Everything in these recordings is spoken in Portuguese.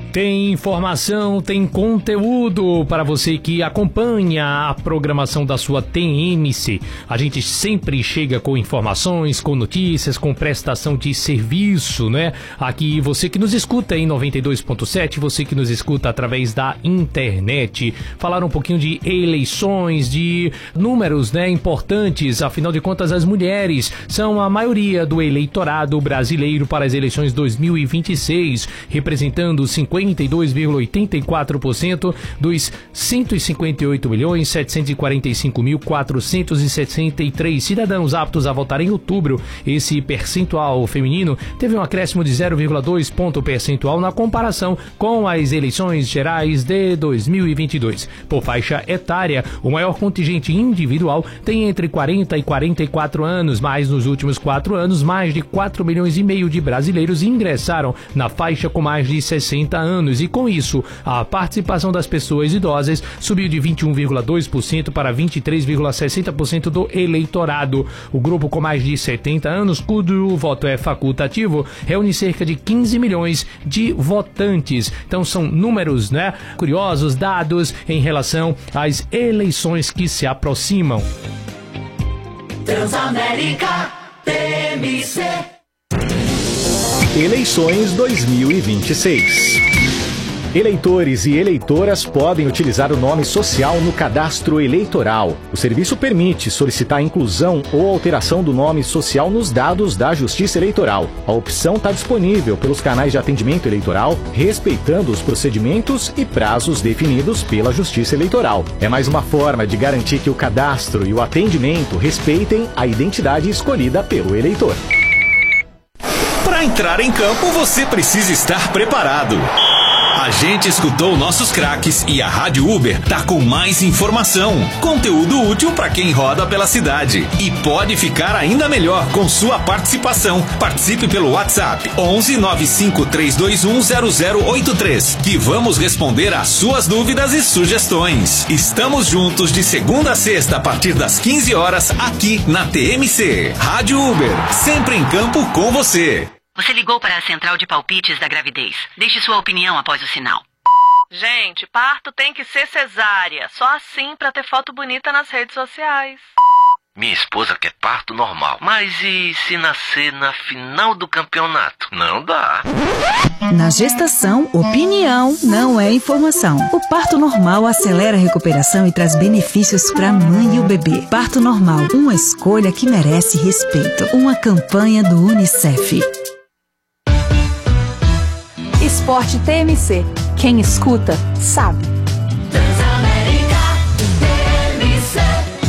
Tem informação, tem conteúdo para você que acompanha a programação da sua TMC. A gente sempre chega com informações, com notícias, com prestação de serviço, né? Aqui você que nos escuta em 92.7, você que nos escuta através da internet. Falar um pouquinho de eleições, de números, né, importantes. Afinal de contas, as mulheres são a maioria do eleitorado brasileiro para as eleições 2026, representando 52,84% dos 158.745.463 cidadãos aptos a votar em outubro. Esse percentual feminino teve um acréscimo de 0,2 ponto percentual na comparação com as eleições gerais de 2022. Por faixa etária, o maior contingente individual tem entre 40 e 44 anos, mas nos últimos 4 anos, mais de 4 milhões e meio de brasileiros ingressaram na faixa com mais de 60 anos e, com isso, a participação das pessoas idosas subiu de 21,2% para 23,60% do eleitorado. O grupo com mais de 70 anos, cujo voto é facultativo, reúne cerca de 15 milhões de votantes. Então são números, né, curiosos, dados em relação às eleições que se aproximam. Transamérica TMC. Eleições 2026. Eleitores e eleitoras podem utilizar o nome social no cadastro eleitoral. O serviço permite solicitar a inclusão ou alteração do nome social nos dados da Justiça Eleitoral. A opção está disponível pelos canais de atendimento eleitoral, respeitando os procedimentos e prazos definidos pela Justiça Eleitoral. É mais uma forma de garantir que o cadastro e o atendimento respeitem a identidade escolhida pelo eleitor. Para entrar em campo, você precisa estar preparado. A gente escutou nossos craques e a Rádio Uber tá com mais informação, conteúdo útil para quem roda pela cidade. E pode ficar ainda melhor com sua participação. Participe pelo WhatsApp 11 95 321 0083, que vamos responder às suas dúvidas e sugestões. Estamos juntos de segunda a sexta a partir das 15 horas aqui na TMC. Rádio Uber, sempre em campo com você. Você ligou para a central de palpites da gravidez. Deixe sua opinião após o sinal. Gente, parto tem que ser cesárea. Só assim pra ter foto bonita nas redes sociais. Minha esposa quer parto normal. Mas e se nascer na final do campeonato? Não dá. Na gestação, opinião não é informação. O parto normal acelera a recuperação e traz benefícios para a mãe e o bebê. Parto normal, uma escolha que merece respeito. Uma campanha do UNICEF. Esporte TMC. Quem escuta, sabe. Transamérica TMC.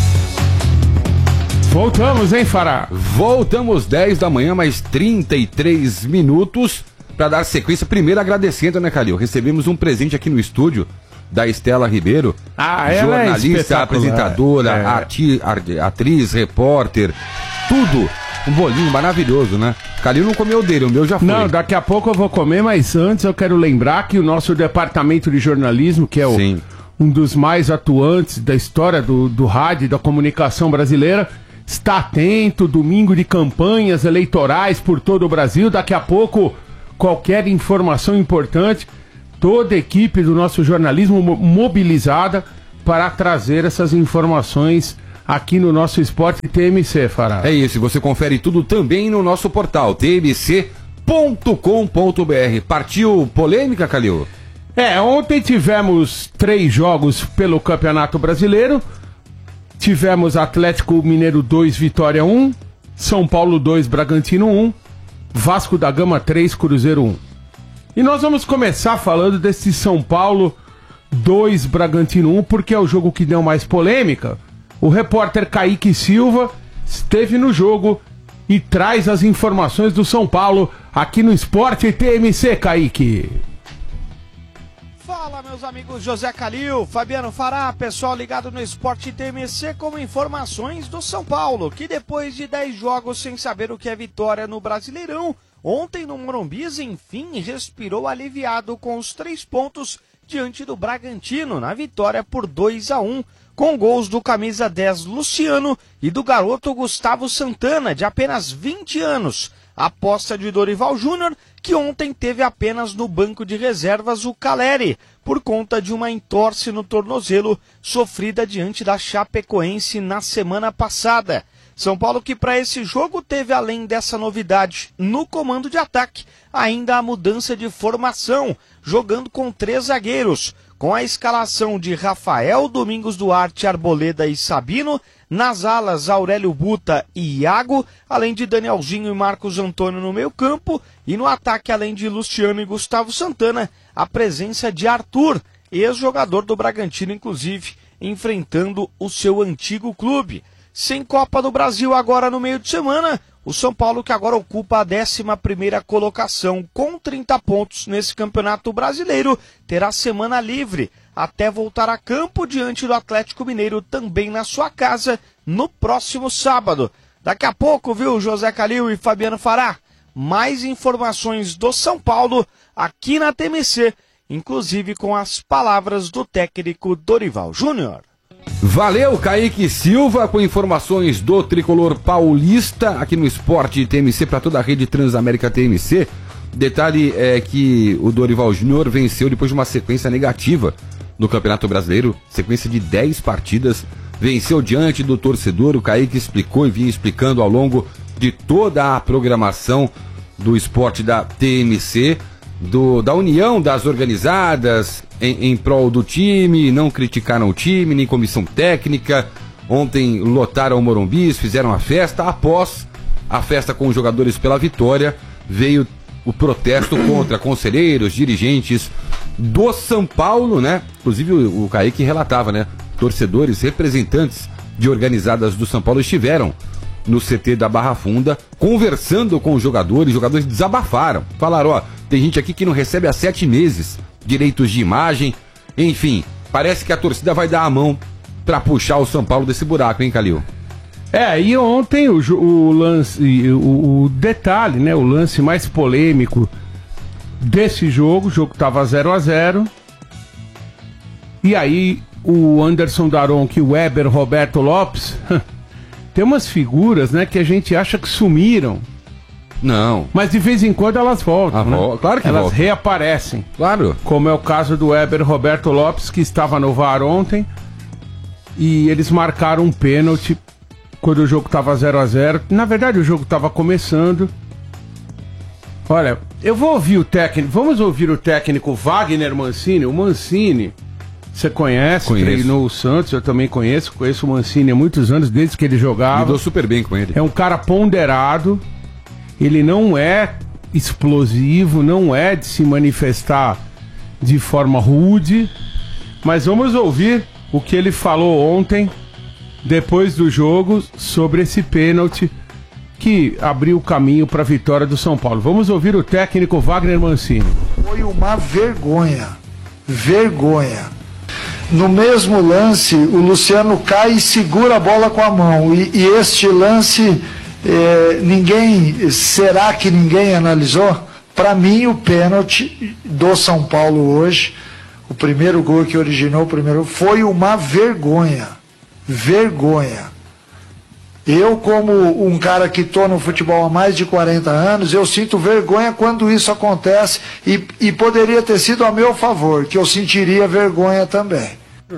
Voltamos, hein, Fará? Voltamos 10 da manhã, mais 33 minutos para dar sequência. Primeiro agradecendo, né, Calil? Recebemos um presente aqui no estúdio da Estela Ribeiro, jornalista, apresentadora, atriz, repórter, tudo. Um bolinho maravilhoso, né? Calil não comeu dele, o meu já foi. Não, daqui a pouco eu vou comer, mas antes eu quero lembrar que o nosso departamento de jornalismo, que é um dos mais atuantes da história do rádio e da comunicação brasileira, está atento. Domingo de campanhas eleitorais por todo o Brasil. Daqui a pouco, qualquer informação importante, toda a equipe do nosso jornalismo mobilizada para trazer essas informações aqui no nosso Esporte TMC, Fará. É isso, você confere tudo também no nosso portal tmc.com.br. Partiu polêmica, Calil? Ontem tivemos 3 jogos pelo Campeonato Brasileiro. Tivemos Atlético Mineiro 2, Vitória 1, São Paulo 2, Bragantino 1, Vasco da Gama 3, Cruzeiro 1. E nós vamos começar falando desse São Paulo 2, Bragantino 1, porque é o jogo que deu mais polêmica. O repórter Kaique Silva esteve no jogo e traz as informações do São Paulo aqui no Esporte TMC, Kaique. Fala, meus amigos José Calil, Fabiano Fará, pessoal ligado no Esporte TMC com informações do São Paulo, que depois de 10 jogos sem saber o que é vitória no Brasileirão, ontem no Morumbi, enfim, respirou aliviado com os 3 pontos diante do Bragantino, na vitória por 2-1, com gols do camisa 10 Luciano e do garoto Gustavo Santana, de apenas 20 anos. A aposta de Dorival Júnior que ontem teve apenas no banco de reservas o Caleri, por conta de uma entorse no tornozelo sofrida diante da Chapecoense na semana passada. São Paulo que para esse jogo teve, além dessa novidade no comando de ataque, ainda a mudança de formação, jogando com 3 zagueiros, com a escalação de Rafael, Domingos Duarte, Arboleda e Sabino, nas alas Aurélio Buta e Iago, além de Danielzinho e Marcos Antônio no meio campo, e no ataque, além de Luciano e Gustavo Santana, a presença de Arthur, ex-jogador do Bragantino, inclusive, enfrentando o seu antigo clube. Sem Copa do Brasil agora no meio de semana, o São Paulo, que agora ocupa a 11ª colocação com 30 pontos nesse Campeonato Brasileiro, terá semana livre até voltar a campo diante do Atlético Mineiro, também na sua casa, no próximo sábado. Daqui a pouco, viu, José Calil e Fabiano Fará, mais informações do São Paulo aqui na TMC, inclusive com as palavras do técnico Dorival Júnior. Valeu, Kaique Silva, com informações do tricolor paulista aqui no Esporte TMC para toda a rede Transamérica TMC. Detalhe é que o Dorival Júnior venceu depois de uma sequência negativa no Campeonato Brasileiro, sequência de 10 partidas, venceu diante do torcedor. O Kaique explicou e vinha explicando ao longo de toda a programação do esporte da TMC, da união das organizadas em prol do time, não criticaram o time, nem comissão técnica. Ontem lotaram o Morumbi, fizeram a festa. Após a festa com os jogadores pela vitória, veio o protesto contra conselheiros, dirigentes do São Paulo, né? Inclusive o Kaique relatava, né? Torcedores, representantes de organizadas do São Paulo estiveram no CT da Barra Funda, conversando com os jogadores desabafaram, falaram, ó, tem gente aqui que não recebe há 7 meses direitos de imagem, enfim, parece que a torcida vai dar a mão pra puxar o São Paulo desse buraco, hein, Calil? E ontem o lance, o detalhe, né, o lance mais polêmico desse jogo, o jogo tava 0-0, e aí o Anderson Daronco e o Weber Roberto Lopes, tem umas figuras, né, que a gente acha que sumiram. Não. Mas de vez em quando elas voltam, né? Claro que elas voltam. Reaparecem. Claro. Como é o caso do Weber Roberto Lopes, que estava no VAR ontem, e eles marcaram um pênalti quando o jogo estava 0-0. Na verdade, o jogo estava começando. Olha, eu vou ouvir o técnico. Vamos ouvir o técnico Wagner Mancini. O Mancini, você conhece, treinou o Santos, eu também conheço o Mancini há muitos anos, desde que ele jogava. Lidou super bem com ele. É um cara ponderado, ele não é explosivo, não é de se manifestar de forma rude, mas vamos ouvir o que ele falou ontem, depois do jogo, sobre esse pênalti que abriu o caminho para a vitória do São Paulo. Vamos ouvir o técnico Wagner Mancini. Foi uma vergonha. No mesmo lance, o Luciano cai e segura a bola com a mão. E este lance, será que ninguém analisou? Para mim, o pênalti do São Paulo hoje, o primeiro gol que originou o primeiro, foi uma vergonha. Eu, como um cara que estou no futebol há mais de 40 anos, eu sinto vergonha quando isso acontece e poderia ter sido a meu favor, que eu sentiria vergonha também.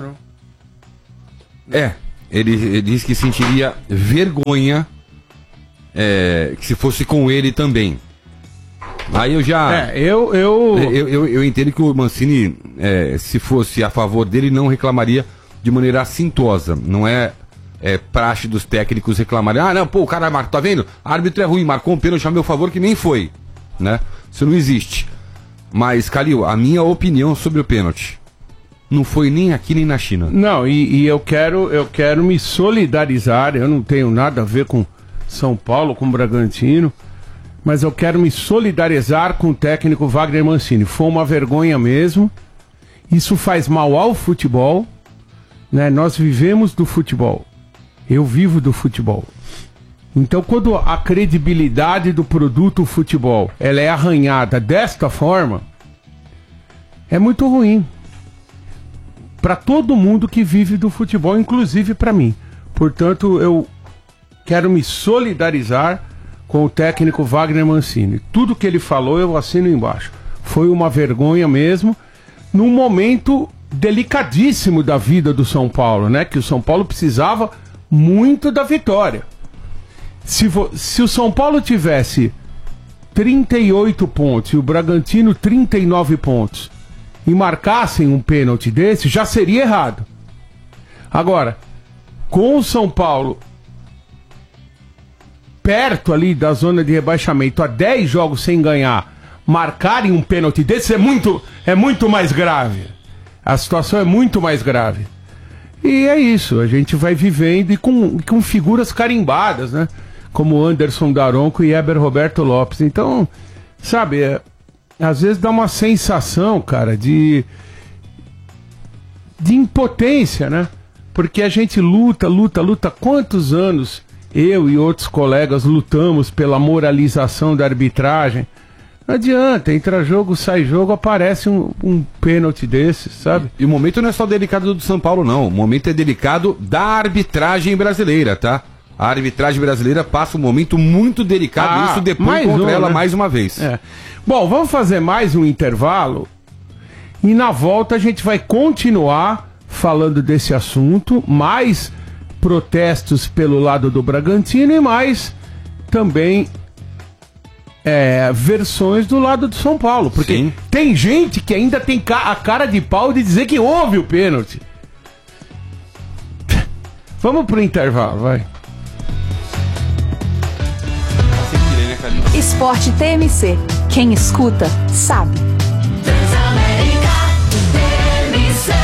Ele diz que sentiria vergonha que se fosse com ele também. Aí eu já... Eu entendo que o Mancini, se fosse a favor dele, não reclamaria de maneira assintosa. Não é praxe dos técnicos reclamarem. Ah, não, o cara marcou, tá vendo? Árbitro é ruim, marcou um pênalti a meu favor que nem foi, né? Isso não existe. Mas, Calil, a minha opinião sobre o pênalti não foi nem aqui nem na China. Não, e eu quero me solidarizar, eu não tenho nada a ver com São Paulo, com Bragantino, mas eu quero me solidarizar com o técnico Wagner Mancini. Foi uma vergonha mesmo, isso faz mal ao futebol, né? Nós vivemos do futebol, eu vivo do futebol. Então, quando a credibilidade do produto futebol ela é arranhada desta forma, é muito ruim para todo mundo que vive do futebol, inclusive para mim. Portanto, eu quero me solidarizar com o técnico Wagner Mancini. Tudo que ele falou eu assino embaixo. Foi uma vergonha mesmo, num momento delicadíssimo da vida do São Paulo, né? Que o São Paulo precisava muito da vitória. Se o São Paulo tivesse 38 pontos e o Bragantino 39 pontos e marcassem um pênalti desse, já seria errado. Agora, com o São Paulo perto ali da zona de rebaixamento, a 10 jogos sem ganhar, marcarem um pênalti desse é muito mais grave. A situação é muito mais grave. E é isso, a gente vai vivendo e com figuras carimbadas, né? Como Anderson Daronco e Heber Roberto Lopes. Então, sabe, às vezes dá uma sensação, cara, de impotência, né? Porque a gente luta. Quantos anos eu e outros colegas lutamos pela moralização da arbitragem? Não adianta, entra jogo, sai jogo, aparece um pênalti desse, sabe? E o momento não é só delicado do São Paulo, não. O momento é delicado da arbitragem brasileira, tá? A arbitragem brasileira passa um momento muito delicado, isso depois contra ela, né? Mais uma vez. Bom, vamos fazer mais um intervalo e na volta a gente vai continuar falando desse assunto, mais protestos pelo lado do Bragantino e mais também versões do lado do São Paulo, porque sim, tem gente que ainda tem a cara de pau de dizer que houve o pênalti. Vamos pro intervalo, vai. Esporte TMC. Quem escuta, sabe. Transamérica TMC.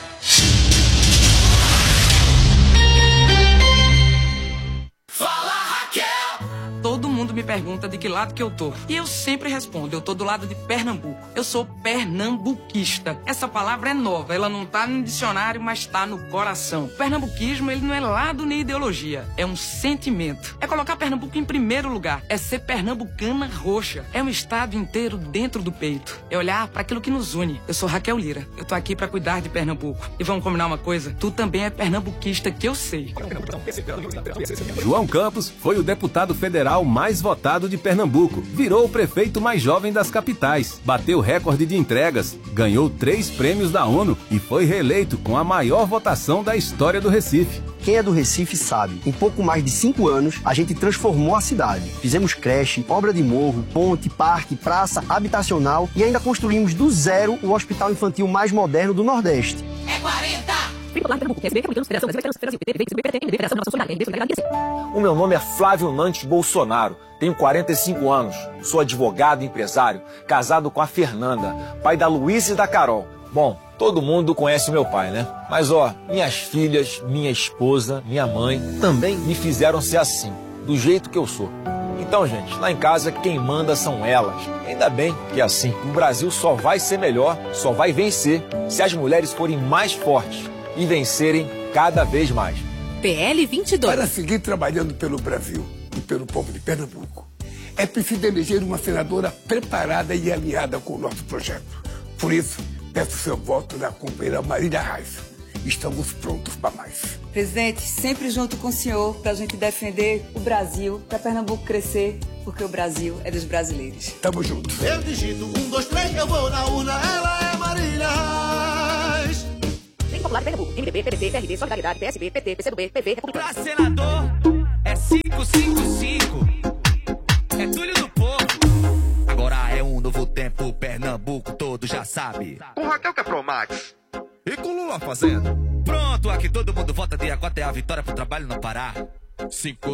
Todo mundo me pergunta de que lado que eu tô. E eu sempre respondo, eu tô do lado de Pernambuco. Eu sou pernambuquista. Essa palavra é nova, ela não tá no dicionário, mas tá no coração. O pernambuquismo, ele não é lado nem ideologia, é um sentimento. É colocar Pernambuco em primeiro lugar, é ser pernambucana roxa. É um estado inteiro dentro do peito. É olhar para aquilo que nos une. Eu sou Raquel Lira, eu tô aqui pra cuidar de Pernambuco. E vamos combinar uma coisa, tu também é pernambuquista, que eu sei. João Campos foi o deputado federal mais votado de Pernambuco, virou o prefeito mais jovem das capitais, bateu recorde de entregas, ganhou 3 prêmios da ONU e foi reeleito com a maior votação da história do Recife. Quem é do Recife sabe, em pouco mais de 5 anos, a gente transformou a cidade. Fizemos creche, obra de morro, ponte, parque, praça, habitacional e ainda construímos do zero o hospital infantil mais moderno do Nordeste. É 40! O meu nome é Flávio Nantes Bolsonaro, tenho 45 anos, sou advogado e empresário, casado com a Fernanda, pai da Luísa e da Carol. Bom, todo mundo conhece o meu pai, né? Mas minhas filhas, minha esposa, minha mãe também me fizeram ser assim, do jeito que eu sou. Então, gente, lá em casa quem manda são elas. Ainda bem que é assim. O Brasil só vai ser melhor, só vai vencer se as mulheres forem mais fortes e vencerem cada vez mais. PL 22. Para seguir trabalhando pelo Brasil e pelo povo de Pernambuco, é preciso eleger uma senadora preparada e alinhada com o nosso projeto. Por isso, peço seu voto na companheira Marília Reis. Estamos prontos para mais. Presidente, sempre junto com o senhor para a gente defender o Brasil, para Pernambuco crescer, porque o Brasil é dos brasileiros. Tamo junto. Eu digito 1, 2, 3, eu vou na urna, ela é Marília Reis. Lei Popular de Pernambuco, MDB, PDT, PRD, Solidariedade, PSB, PT, PCdoB, PV, Republicano. Pra senador é 555, é Túlio do Povo. Agora é um novo tempo, Pernambuco todo já sabe. Com Raquel que é Pro Max. E com Lula fazendo. Pronto, aqui todo mundo vota dia 4 é a vitória pro trabalho não parar. 5